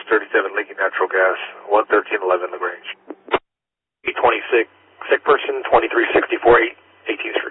37 leaking natural gas, 11311 LaGrange. 26, sick person, 2364, 18th Street.